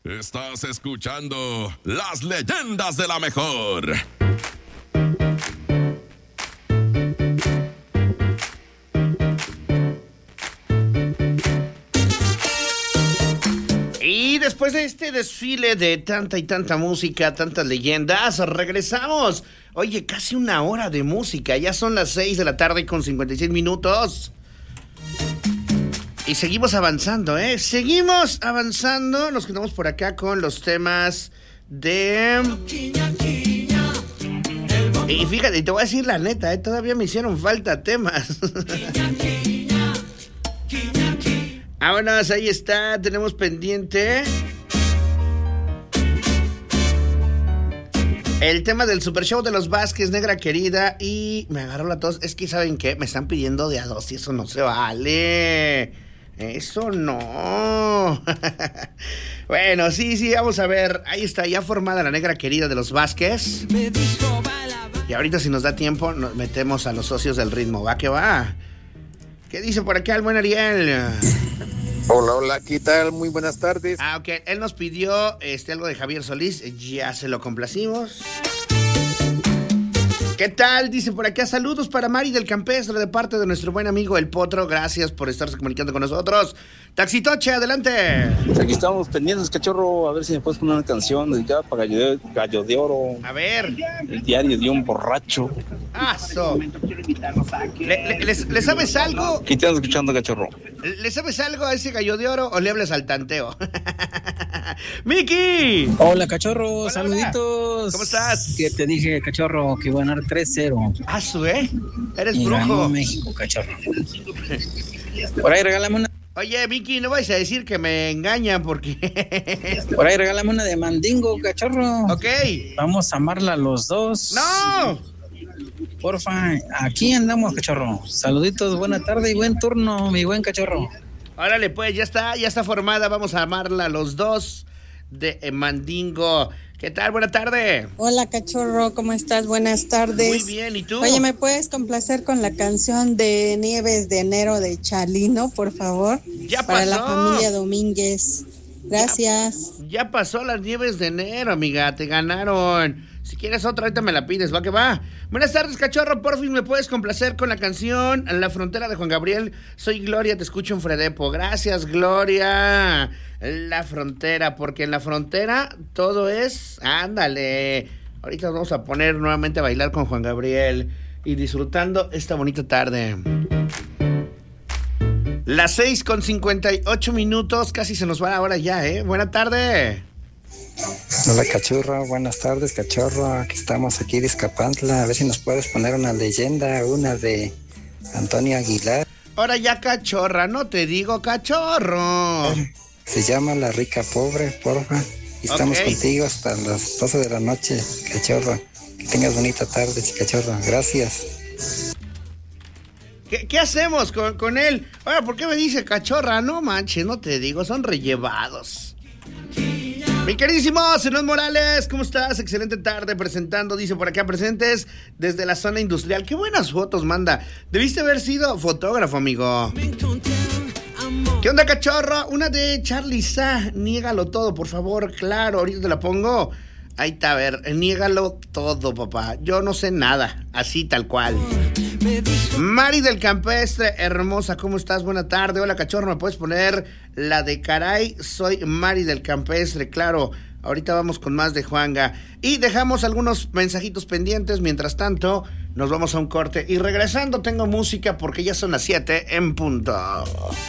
Estás escuchando Las Leyendas de la Mejor. Y después de este desfile de tanta y tanta música, tantas leyendas, regresamos. Oye, casi una hora de música. Ya son las 6 de la tarde con 56 minutos. Y seguimos avanzando, ¿eh? Seguimos avanzando. Nos quedamos por acá con los temas de... Y fíjate, te voy a decir la neta, ¿eh? Todavía me hicieron falta temas. Vámonos, ahí está. Tenemos pendiente el tema del Super Show de los Vázquez, negra querida. Y me agarró la tos. Es que, ¿saben qué? Me están pidiendo de a dos y eso no se vale. Eso no. Bueno, sí, vamos a ver. Ahí está, ya formada la negra querida de los Vázquez. Y ahorita, si nos da tiempo, nos metemos a los socios del ritmo. Va que va. ¿Qué dice por acá el buen Ariel? Hola, ¿qué tal? Muy buenas tardes. Ok, él nos pidió algo de Javier Solís. Ya se lo complacimos. ¿Qué tal? Dice por acá, saludos para Mari del Campestre de parte de nuestro buen amigo El Potro. Gracias por estarse comunicando con nosotros. Taxitoche, adelante. Aquí estamos pendientes, cachorro. A ver si me puedes poner una canción dedicada para Gallo de Oro. A ver. El diario de un borracho. ¡Aso! ¿Le sabes algo? ¿Qué estás escuchando, cachorro? ¿Le sabes algo a ese Gallo de Oro o le hablas al tanteo? ¡Miki! Hola, cachorro. Hola, saluditos. hola. ¿Cómo estás? Que te dije, cachorro, que iban a ganar 3-0. ¡Aso, Eres y brujo. ganó México, cachorro. Por ahí regálame una. Oye, Miki, no vais a decir que me engañan porque... Por ahí regálame una de Mandingo, cachorro. Ok. Vamos a amarla los dos. ¡No! Porfa, aquí andamos, cachorro. Saluditos, buena tarde y buen turno, mi buen cachorro. Órale, pues, ya está formada. Vamos a amarla los dos de Mandingo. ¿Qué tal? Buena tarde. Hola, cachorro, ¿cómo estás? Buenas tardes. Muy bien, ¿y tú? Oye, ¿me puedes complacer con la canción de Nieves de Enero de Chalino, por favor? Ya para pasó. La familia Domínguez. Gracias. Ya pasó las Nieves de Enero, amiga, te ganaron. Si quieres otra, ahorita me la pides, va que va. Buenas tardes, cachorro, por fin me puedes complacer con la canción La Frontera de Juan Gabriel. Soy Gloria, te escucho en Fredepo. Gracias, Gloria. La Frontera, porque en la frontera todo es... Ándale. Ahorita nos vamos a poner nuevamente a bailar con Juan Gabriel y disfrutando esta bonita tarde. Las 6:58, casi se nos va la hora ya, ¿eh? Buena tarde. Hola, cachorro, buenas tardes, cachorro. Aquí estamos, aquí de Izcapantla. A ver si nos puedes poner una leyenda, una de Antonio Aguilar. Ahora ya, cachorra, no te digo cachorro. Se llama La Rica Pobre, porfa. Y estamos contigo hasta las 12 de la noche, cachorro. Que tengas bonita tarde, cachorro. Gracias. ¿Qué hacemos con él? Ahora, ¿por qué me dice cachorra? No manches, no te digo, son rellevados. Mi queridísimo Zenón Morales, ¿cómo estás? Excelente tarde presentando, dice por acá, presentes desde la zona industrial. Qué buenas fotos manda. Debiste haber sido fotógrafo, amigo. ¿Qué onda, cachorro? Una de Charly Sa, niégalo todo, por favor. Claro, ahorita te la pongo. Ahí está, a ver, niégalo todo, papá. Yo no sé nada, así tal cual. Mari del Campestre, hermosa, ¿cómo estás? Buena tarde. Hola, cachorro, ¿me puedes poner la de caray? Soy Mari del Campestre, claro. Ahorita vamos con más de Juanga. Y dejamos algunos mensajitos pendientes. Mientras tanto, nos vamos a un corte. Y regresando tengo música porque ya son las 7 en punto.